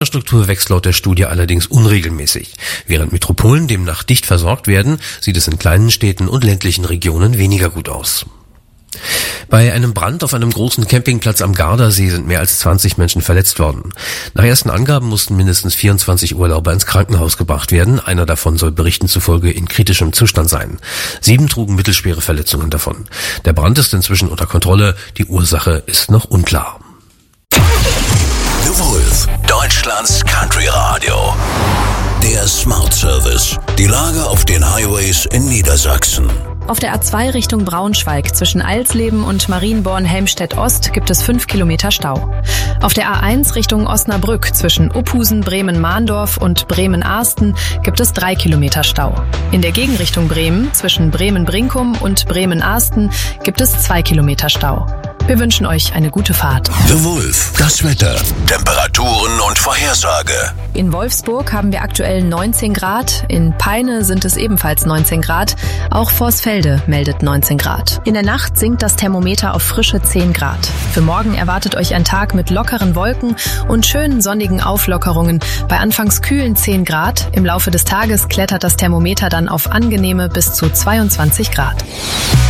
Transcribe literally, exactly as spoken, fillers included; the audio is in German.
Infrastruktur wächst laut der Studie allerdings unregelmäßig. Während Metropolen demnach dicht versorgt werden, sieht es in kleinen Städten und ländlichen Regionen weniger gut aus. Bei einem Brand auf einem großen Campingplatz am Gardasee sind mehr als zwanzig Menschen verletzt worden. Nach ersten Angaben mussten mindestens vierundzwanzig Urlauber ins Krankenhaus gebracht werden. Einer davon soll Berichten zufolge in kritischem Zustand sein. Sieben trugen mittelschwere Verletzungen davon. Der Brand ist inzwischen unter Kontrolle. Die Ursache ist noch unklar. The Wolf, Deutschlands Country Radio. Der Smart Service. Die Lage auf den Highways in Niedersachsen. Auf der A zwei Richtung Braunschweig zwischen Alsleben und Marienborn-Helmstedt-Ost gibt es fünf Kilometer Stau. Auf der A eins Richtung Osnabrück zwischen Uphusen, Bremen-Mahndorf und Bremen-Arsten gibt es drei Kilometer Stau. In der Gegenrichtung Bremen zwischen Bremen-Brinkum und Bremen-Arsten gibt es zwei Kilometer Stau. Wir wünschen euch eine gute Fahrt. The Wolf, das Wetter, Temperaturen und Vorhersage. In Wolfsburg haben wir aktuell neunzehn Grad, in Peine sind es ebenfalls neunzehn Grad, auch Vorsfelde meldet neunzehn Grad. In der Nacht sinkt das Thermometer auf frische zehn Grad. Für morgen erwartet euch ein Tag mit lockeren Wolken und schönen sonnigen Auflockerungen bei anfangs kühlen zehn Grad. Im Laufe des Tages klettert das Thermometer dann auf angenehme bis zu zweiundzwanzig Grad.